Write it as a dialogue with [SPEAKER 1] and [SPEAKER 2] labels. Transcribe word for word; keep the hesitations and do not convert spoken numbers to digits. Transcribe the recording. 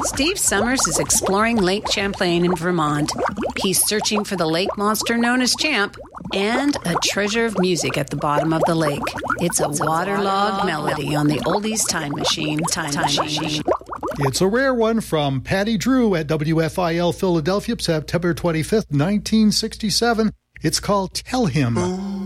[SPEAKER 1] Steve Summers is exploring Lake Champlain in Vermont. He's searching for the lake monster known as Champ and a treasure of music at the bottom of the lake. It's a waterlogged melody on the Oldies Time Machine. Time, time machine.
[SPEAKER 2] It's a rare one from Patty Drew at W F I L Philadelphia, September twenty-fifth, nineteen sixty-seven. It's called Tell Him.